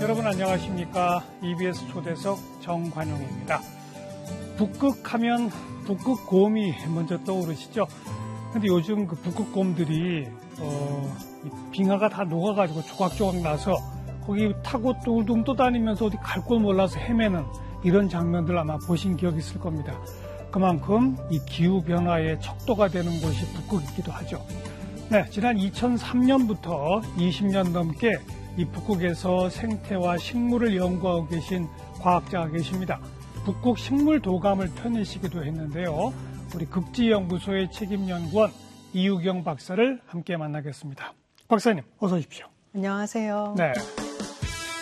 여러분 안녕하십니까? EBS 초대석 정관용입니다. 북극하면 북극곰이 먼저 떠오르시죠? 근데 요즘 그 북극곰들이 빙하가 다 녹아가지고 조각조각 나서 거기 타고 둥둥 떠다니면서 어디 갈 곳 몰라서 헤매는 이런 장면들 아마 보신 기억이 있을 겁니다. 그만큼 이 기후변화의 척도가 되는 곳이 북극이기도 하죠. 네, 지난 2003년부터 20년 넘게 이 북극에서 생태와 식물을 연구하고 계신 과학자가 계십니다. 북극 식물도감을 펴내시기도 했는데요. 우리 극지연구소의 책임연구원 이유경 박사를 함께 만나겠습니다. 박사님, 어서 오십시오. 안녕하세요. 네.